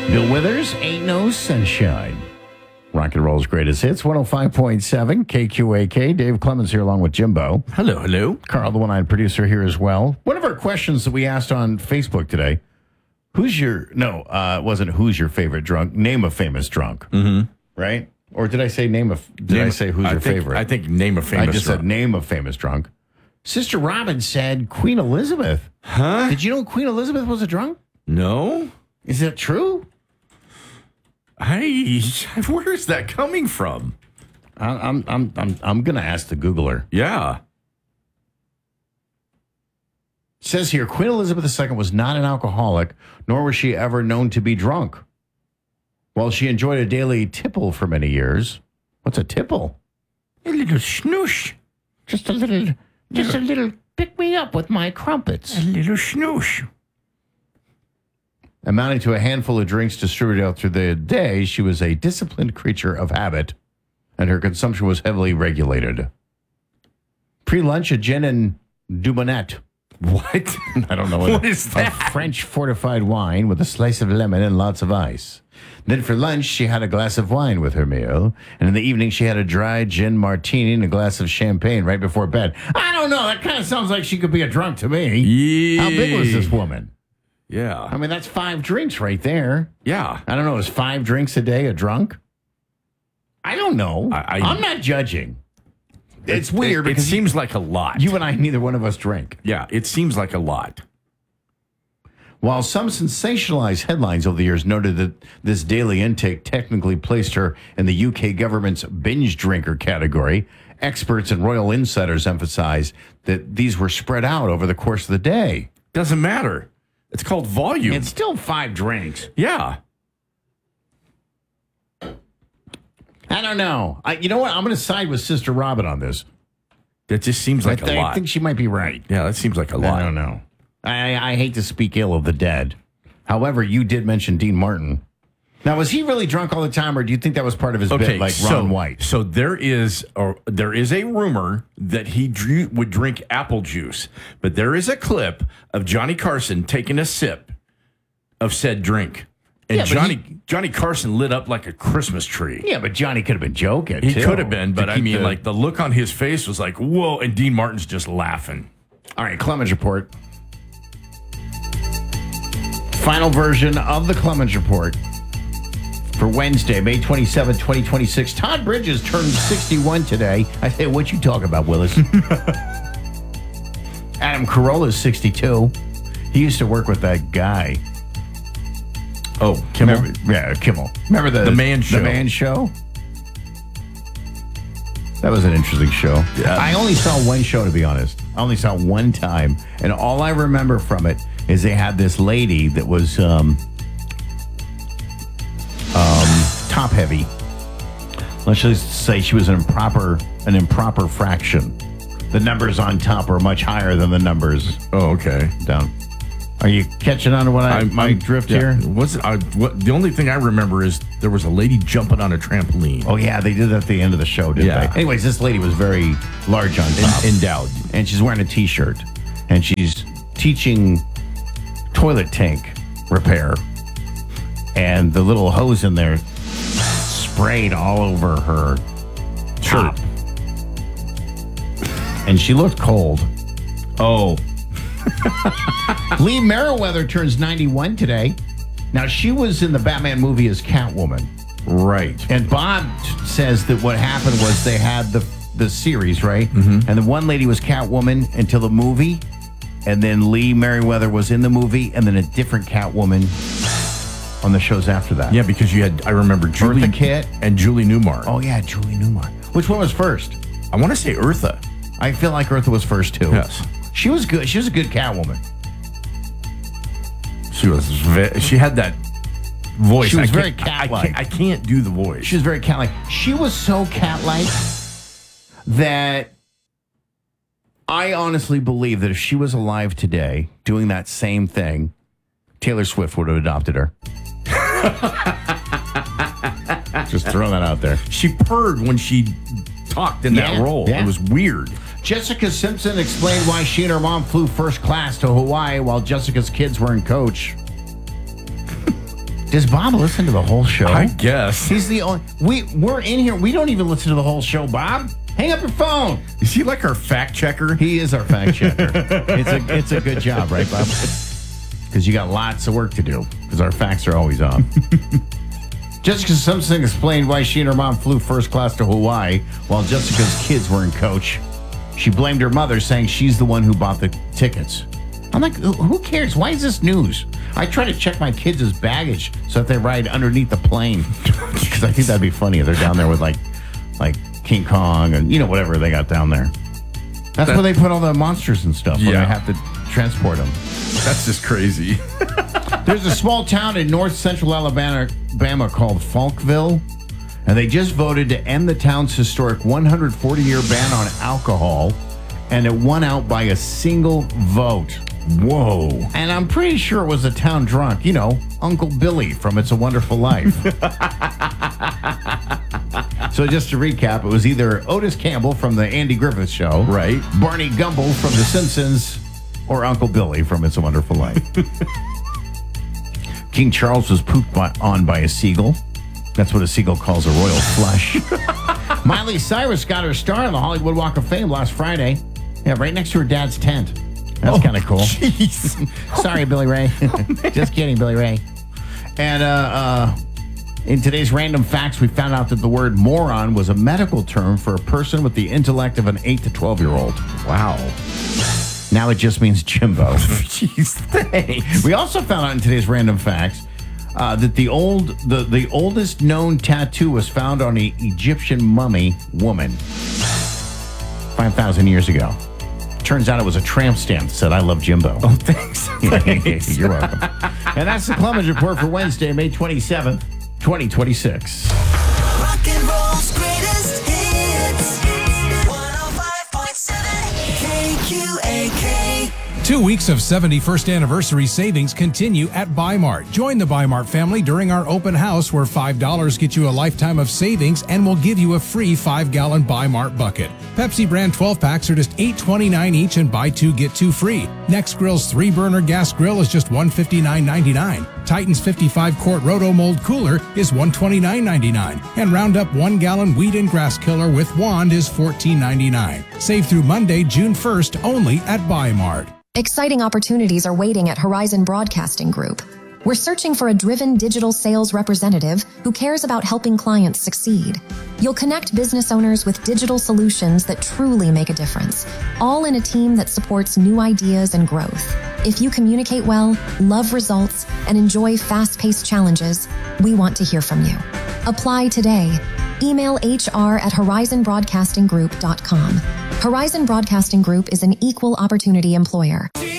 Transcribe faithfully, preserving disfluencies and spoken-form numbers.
Bill Withers, Ain't No Sunshine. Rock and roll's greatest hits, one oh five point seven K Q A K. Dave Clemens here along with Jimbo. Hello, hello. Carl, the one-eyed producer, here as well. One of our questions that we asked on Facebook today, who's your, no, uh, it wasn't who's your favorite drunk, name a famous drunk, Mm-hmm. right? Or did I say name a, did Name- I say who's I your think- favorite? I think name a famous I just drunk. said name a famous drunk. Sister Robin said Queen Elizabeth. Huh? Did you know Queen Elizabeth was a drunk? No? Is that true? I, where is that coming from? I- I'm I'm I'm I'm gonna ask the Googler. Yeah. It says here, Queen Elizabeth the Second was not an alcoholic, nor was she ever known to be drunk. While she enjoyed a daily tipple for many years. What's a tipple? A little snoosh. Just a little, just a little pick me up with my crumpets. A little snoosh. Amounting to a handful of drinks distributed out through the day, she was a disciplined creature of habit, and her consumption was heavily regulated. Pre-lunch, a gin and dubonnet. What? I don't know What it- is that? A French fortified wine with a slice of lemon and lots of ice. Then for lunch, she had a glass of wine with her meal. And in the evening, she had a dry gin martini and a glass of champagne right before bed. I don't know. That kind of sounds like she could be a drunk to me. Yeah. How big was this woman? I Yeah. mean, that's five drinks right there. Yeah. I don't know. Is five drinks a day a drunk? I don't know. I- I- I'm not judging. It's weird It, it because seems like a lot. you and I, neither one of us drink. yeah, it seems like a lot. While some sensationalized headlines over the years noted that this daily intake technically placed her in the U K government's binge drinker category, experts and royal insiders emphasized that these were spread out over the course of the day. Doesn't matter. It's called volume. It's still five drinks. yeah. I don't know. I, you know what? I'm going to side with Sister Robin on this. That just seems like I, a th- I lot. think she might be right. yeah, that seems like a lot. I don't know. I, I hate to speak ill of the dead. However, you did mention Dean Martin. Now, was he really drunk all the time, or do you think that was part of his Okay, bit, like so, Ron White? So there is, or there is a rumor that he drew, would drink apple juice, but there is a clip of Johnny Carson taking a sip of said drink, and Yeah, but Johnny he- Johnny Carson lit up like a Christmas tree. Yeah, but Johnny could have been joking. He too, could have been, to but I keep mean, the- like the look on his face was like, "Whoa!" And Dean Martin's just laughing. All right, Clemens Report. Final version of the Clemens Report for Wednesday, May twenty-seventh, twenty twenty-six. Todd Bridges turned sixty-one today. I say, what you talk about, Willis? Adam Carolla's sixty-two. He used to work with that guy. Oh, Kimmel. Remember, yeah, Kimmel. Remember the The Man Show. The Man Show. That was an interesting show. Yeah. I only saw one show, to be honest. I only saw it one time, and all I remember from it is they had this lady that was um, um, top heavy. Let's just say she was an improper an improper fraction. The numbers on top were much higher than the numbers Oh, okay. down. Are you catching on to what I, my drift yeah. here? Was it? I, what, the only thing I remember is there was a lady jumping on a trampoline. Oh, yeah, they did that at the end of the show, didn't Yeah. they? Anyways, this lady was very large on top. En- endowed. And she's wearing a T-shirt. And she's teaching toilet tank repair. And the little hose in there sprayed all over her top. And she looked cold. Oh, Lee Merriweather turns ninety-one today. Now, she was in the Batman movie as Catwoman. right. And Bob t- says that what happened was they had the the series, right? Mm-hmm. And the one lady was Catwoman until the movie. And then Lee Merriweather was in the movie, and then a different Catwoman on the shows after that. Yeah, because you had, I remember Julie Eartha Kitt. and Julie Newmar. Oh, yeah, Julie Newmar. Which one was first? I want to say Eartha. I feel like Eartha was first, too. Yes. She was good. She was a good Catwoman. She was, ve- she had that voice. She was I very can't- I, cat-like. can't, I can't do the voice. She was very cat-like. She was so cat-like that I honestly believe that if she was alive today doing that same thing, Taylor Swift would have adopted her. Just throwing that out there. She purred when she talked in that Yeah, role. yeah. It was weird. Jessica Simpson explained why she and her mom flew first class to Hawaii while Jessica's kids were in coach. Does Bob listen to the whole show? I guess. He's the only. We we're in here. We don't even listen to the whole show, Bob. Hang up your phone. Is he like our fact checker? He is our fact checker. it's a it's a good job, right, Bob? Because you got lots of work to do. Because our facts are always off. Jessica Simpson explained why she and her mom flew first class to Hawaii while Jessica's kids were in coach. She blamed her mother, saying she's the one who bought the tickets. I'm like, who cares? Why is this news? I try to check my kids' baggage so that they ride underneath the plane. Because I think that'd be funny if they're down there with like, like King Kong and, you know, whatever they got down there. That's that, where they put all the monsters and stuff when yeah. they have to transport them. That's just crazy. There's a small town in north central Alabama, Alabama called Falkville, and they just voted to end the town's historic one hundred forty year ban on alcohol, and it won out by a single vote. Whoa. And I'm pretty sure it was a town drunk. You know, Uncle Billy from It's a Wonderful Life. So just to recap, it was either Otis Campbell from the Andy Griffith Show. Right. Barney Gumble from The Simpsons. Or Uncle Billy from It's a Wonderful Life. King Charles was pooped by, on by a seagull. That's what a seagull calls a royal flush. Miley Cyrus got her star on the Hollywood Walk of Fame last Friday. Yeah, right next to her dad's tent. That's oh, kind of cool. Jeez. Sorry, Billy Ray. Oh, just kidding, Billy Ray. And uh, uh, in today's random facts, we found out that the word moron was a medical term for a person with the intellect of an eight to twelve-year-old. Wow. Now it just means Jimbo. Jeez, thanks. We also found out in today's random facts uh, that the old the, the oldest known tattoo was found on an Egyptian mummy woman five thousand years ago. Turns out it was a tramp stamp that said, "I love Jimbo." Oh, thanks. thanks. You're welcome. And that's the Clemens Report for Wednesday, May twenty-seventh, twenty twenty-six. Rock and roll's greatest hits. one oh five point seven K Q A K. Two weeks of seventy-first anniversary savings continue at Bi-Mart. Join the Bi-Mart family during our open house where five dollars gets you a lifetime of savings and will give you a free five gallon Bi-Mart bucket. Pepsi brand twelve packs are just eight twenty-nine each and buy two, get two free. Next Grill's three burner gas grill is just one fifty-nine ninety-nine. Titan's fifty-five quart Roto Mold cooler is one twenty-nine ninety-nine. And Roundup one gallon weed and grass killer with wand is fourteen ninety-nine. Save through Monday, June first only at Bi-Mart. Exciting opportunities are waiting at Horizon Broadcasting Group. We're searching for a driven digital sales representative who cares about helping clients succeed. You'll connect business owners with digital solutions that truly make a difference, all in a team that supports new ideas and growth. If you communicate well, love results, and enjoy fast-paced challenges, we want to hear from you. Apply today. Email H R at horizon broadcasting group dot com. Horizon Broadcasting Group is an equal opportunity employer.